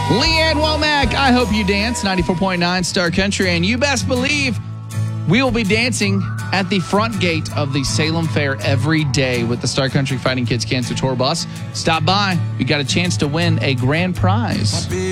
Leanne Womack, I Hope You Dance, 94.9 Star Country. And you best believe we will be dancing at the front gate of the Salem Fair every day with the Star Country Fighting Kids Cancer Tour Bus. Stop by. You got a chance to win a grand prize.